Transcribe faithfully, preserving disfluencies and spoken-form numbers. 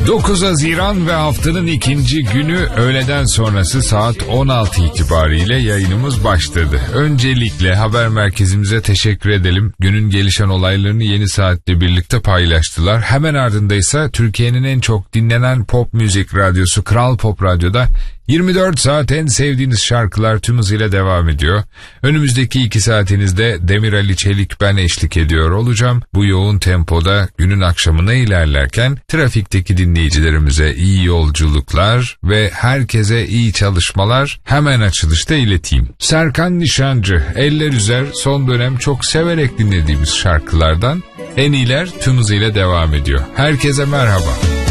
dokuz Haziran ve haftanın ikinci günü öğleden sonrası saat on altı itibariyle yayınımız başladı. Öncelikle haber merkezimize teşekkür edelim. Günün gelişen olaylarını yeni saatle birlikte paylaştılar. Hemen ardında ise Türkiye'nin en çok dinlenen pop müzik radyosu Kral Pop Radyo'da yirmi dört saat en sevdiğiniz şarkılar tüm hızıyla devam ediyor. Önümüzdeki iki saatinizde Demir Ali Çelik ben eşlik ediyor olacağım. Bu yoğun tempoda günün akşamına ilerlerken trafikteki dinleyicilerimize iyi yolculuklar ve herkese iyi çalışmalar hemen açılışta ileteyim. Serkan Nişancı, Eller Üzer son dönem çok severek dinlediğimiz şarkılardan en iyiler tüm hızıyla devam ediyor. Herkese merhaba.